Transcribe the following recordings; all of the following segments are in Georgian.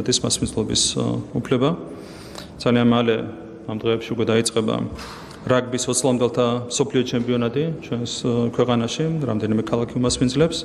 გადის მასპინძლობის უფლება. ძალიან მალე ამ დღეებში უკვე დაიწყება რაგბის 20-ლამდელთა მსოფლიო ჩემპიონატი ჩვენს ქვეყანაში, რამდენიმე ქალაქი უმასპინძლებს.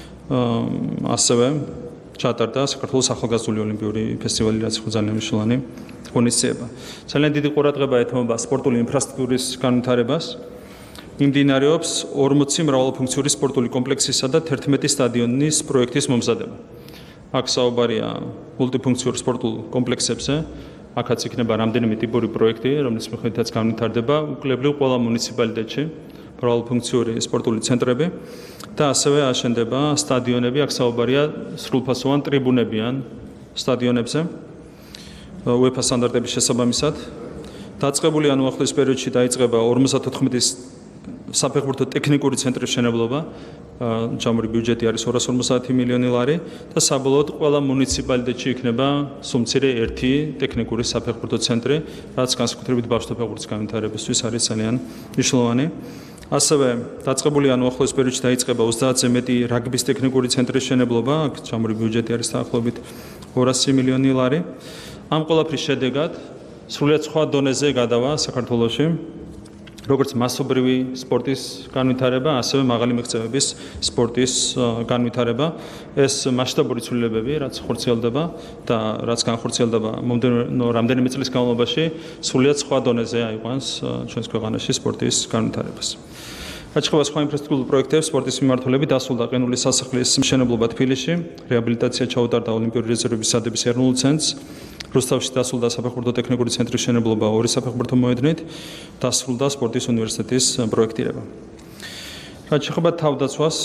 ასევე ჩატარდა საქართველოს ახალგაზრდული ოლიმპიური ფესტივალი, რაც იყო ძალიან მნიშვნელოვანი ღონისძიება. ძალიან დიდი ყურადღება ეთმობა სპორტული ინფრასტრუქტურის განვითარებას. მიმდინარეობს 40 მრავალფუნქციური სპორტული კომპლექსისა და 11 სტადიონის პროექტის მომზადება. აქ საუბარია მულტიფუნქციურ სპორტულ კომპლექსებზე. აქაც იქნება რამდენიმე ტიპური პროექტი, რომლის მიხედვითაც განვითარდება უკლებრივ ყველა მუნიციპალიტეტში მრავალფუნქციური სპორტული ცენტრები და ასევე აშენდება სტადიონები. აქ საუბარია სრულფასოვან ტრიბუნებიან სტადიონებზე UEFA სტანდარტების შესაბამისად. დაწყებული ან უახლოეს პერიოდში დაიწყება 54 საფეხბურთო ტექნიკური ცენტრის მშენებლობა. ჯამური ბიუჯეტი არის 250 მილიონი ლარი და საბოლოოდ ყველა მუნიციპალიტეტში იქნება სულ მცირე ერთი ტექნიკური საფეხბურთო ცენტრი, რაც განსაკუთრებით ბავშვთა ფეხბურთის განვითარებისთვის არის ძალიან მნიშვნელოვანი. ასევე დაწყებული ან უახლოეს პერიოდში დაიწყება 30-ზე მეტი რაგბის ტექნიკური ცენტრის მშენებლობა. აქ ჯამური ბიუჯეტი არის დაახლოებით 200 მილიონი ლარი. ამ ყველაფრის შედეგად სრულიად სხვა დონეზე გადავა საქართველოში როგორც მასობრივი სპორტის განვითარება, ასევე მაღალი მიღწევების სპორტის განვითარება. ეს მასშტაბური ცვლილებები, რაც ხორციელდება და რაც განხორციელდება მომდევნო რამდენიმე წლის განმავლობაში, სრულიად სხვა დონეზე აიყვანს ჩვენს ქვეყანაში სპორტის განვითარებას. რაც შეეხება სხვა ინფრასტრუქტურულ პროექტებს, სპორტის მიმართულებით დასრულდა ყინულის სასახლის მშენებლობა თბილისში, რეაბილიტაცია ჩაუტარდა ოლიმპიური რეზერვების სადების ეროვნულ ცენტრს. რუსთავში დასრულდა საფეხბურთო ტექნიკური ცენტრის მშენებლობა 2 საფეხბურთო მოედნით, დასრულდა სპორტის უნივერსიტეტის პროექტირება. რაც შეეხება თავდაცვას,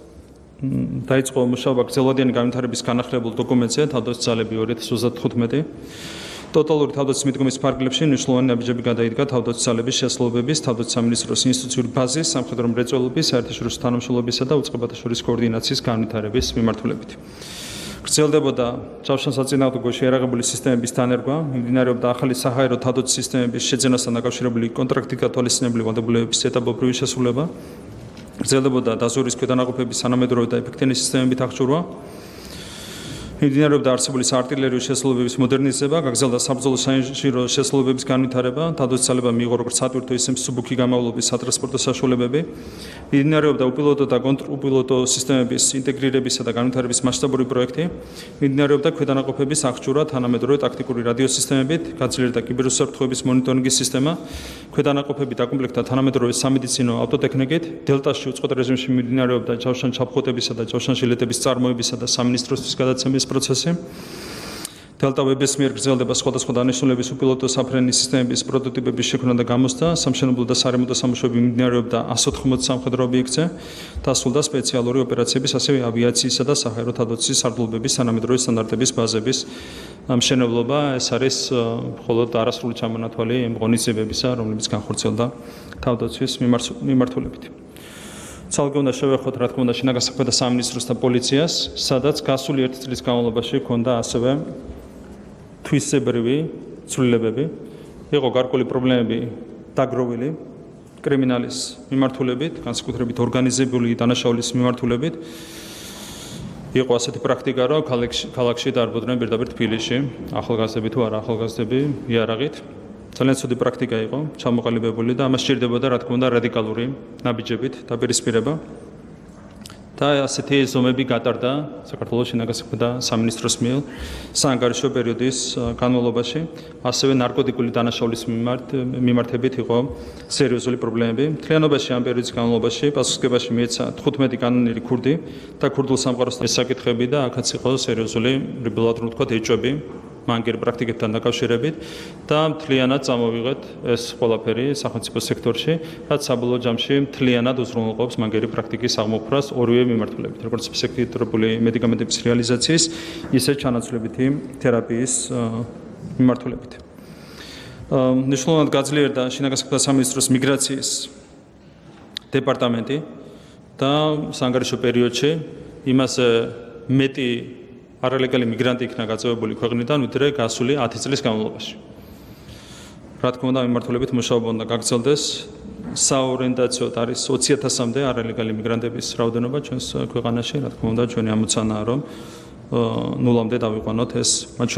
დაიწყო მუშაობა გრძელვადიანი განვითარების განახლებულ დოკუმენტზე, თავდაცვის ძალები 2035. ტოტალური თავდაცვის მიდგომის ფარგლებში მნიშვნელოვანი ნაბიჯები გადაიდგა თავდაცვის ძალების შესაძლებლობების, თავდაცვის სამინისტროს ინსტიტუციური ბაზის, სამხედრო მრეწველობის, საერთაშორისო თანამშრომლობისა და უწყებათა შორის კოორდინაციის განვითარების მიმართულებით. გრძელდებოდა ჯავშანსაწინააღმდეგო შეიარაღებული სისტემების დანერგვა, მიმდინარეობდა ახალი საჰაერო თავდაცვის სისტემების შეძენასთან დაკავშირებული კონტრაქტით გათვალისწინებული ვალდებულებების ეტაპობრივი შესრულება. გრძელდებოდა დაზვერვის ქვედანაყოფების სანამედროვე და ეფექტიანი სისტემებით აღჭურვა. მიმდინარეობდა არსებული საარტილერიო შესაძლებლობების მოდერნიზება, გაგრძელდა საბრძოლო საინჟინრო შესაძლებლობების განვითარება, თავდაცვის ძალებამ მიიღო როგორც სატვირთო, ისე მსუბუქი გამავლობის სატრანსპორტო საშუალებები. მიმდინარეობდა უპილოტო და კონტრუპილოტო სისტემების ინტეგრირებისა და განვითარების მასშტაბური პროექტი. მიმდინარეობდა ქვედანაყოფების აღჭურვა თანამედროვე ტაქტიკური რადიოსისტემებით, გაძლიერდა კიბერუსაფრთხოების მონიტორინგის სისტემა, ქვედანაყოფები დაკომპლექტდა თანამედროვე სამედიცინო ავტოტექნიკით. დელტაში უწყვეტ რეჟიმში მიმდინარეობდა ჯავშანჩაფხუტებისა და ჯავშანშილეთების წარმოებისა და სამინისტროსთვის გადაცემის პროცესი. დელტა ვების მიერ გრძელდება სხვადასხვა დანიშნულების უპილოტო საფრენის სისტემების პროტოტიპების შექმნა და გამოცდა. სამშენებლო და სარემონტო სამუშაოები მიმდინარეობდა 180 სამხედრო ობიექტზე. დასრულდა სპეციალური ოპერაციების, ასევე ავიაციისა და საჰაერო თავდაცვის სარდლობების თანამედროვე სტანდარტების ბაზების მშენებლობა. ეს არის მხოლოდ არასრული ჩამონათვალი იმ ღონისძიებებისა, რომლებიც განხორციელდა თავდაცვის მიმართულებით. ცალკე უნდა შევეხოთ, რა თქმა უნდა, შინაგან საქმეთა სამინისტროს და პოლიციას, სადაც გასული 1 წლის განმავლობაში ჰქონდა ასევე თვისებრივი ცვლილებები. იყო გარკვეული პრობლემები დაგროვილი კრიმინალის მიმართულებით, განსაკუთრებით ორგანიზებული დანაშაულის მიმართულებით. იყო ასეთი პრაქტიკა, რომ ქალაქში დაარბოდნენ პირდაპირ თბილისში, ახალგაზრდები თუ არა ახალგაზრდები იარაღით. ძალიან ცუდი პრაქტიკა იყო, ჩამოყალიბებული და ამას სჭირდებოდა, რა თქმა უნდა, რადიკალური ნაბიჯებით დაპირისპირება. და ასეთი ზომები გატარდა საქართველოს შინაგან საქმეთა სამინისტროს მიერ საანგარიშო პერიოდის განმავლობაში. ასევე ნარკოტიკული დანაშაულის მიმართებით იყო სერიოზული პრობლემები. მთლიანობაში ამ პერიოდის განმავლობაში პასუხისმგებაში მიეცა 15 კანონიერი ქურდი და ქურდულ სამყაროსთან საკითხები და აქაც იყო სერიოზული, რიბლად რომ ვთქვათ, ეჭვები მანგერ პრაქტიკებთან დაკავშირებით და მთლიანად წამოვიღეთ ეს ყველაფერი სახელმწიფო სექტორში, რაც საბოლოო ჯამში მთლიანად უზრუნველყოფს მანგერი პრაქტიკის აღმოფხვრას ორივე მიმართულებით, როგორც ფსიქიატრიული მედიკამენტების რეალიზაციის, ისე ჩანაცვლებითი თერაპიის მიმართულებით. მნიშვნელოვნად გაძლიერდა შინაგან საქმეთა სამინისტროს მიგრაციის დეპარტამენტი და საანგარიშო პერიოდში იმას მეტი არალეგალი მიგრანტი იქნა გაწევებული ქვეყნიდან, ვიდრე გასული 10 წლის განმავლობაში. რა თქმა უნდა, მიმართულებით მუშაობა უნდა გაგრძელდეს. საორიენტაციოდ არის 20,000-მდე არალეგალი მიგრანტების რაოდენობა ჩვენს ქვეყანაში. რა თქმა უნდა, ჩვენი ამოცანაა, რომ ნულამდე დავიყვანოთ ეს